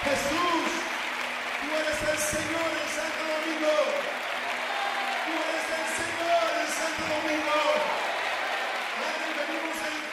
Jesús, tú eres el Señor en Santo Domingo. Tú eres el Señor en Santo Domingo. Padre, venimos en